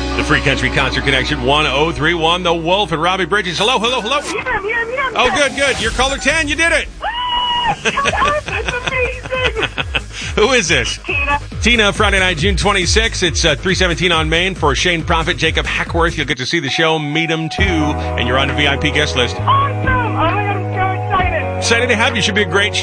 The Free Country Concert Connection 1031, The Wolf and Robbie Bridges. Hello. Yeah. Oh, good. You're caller 10. You did it. That's amazing. Who is this? Tina, Friday night, June 26th. It's 317 on Main for Shane Prophet, Jacob Hackworth. You'll get to see the show, meet him too, and you're on the VIP guest list. Awesome. Oh my God, I'm so excited. Excited to have you. Should be a great show.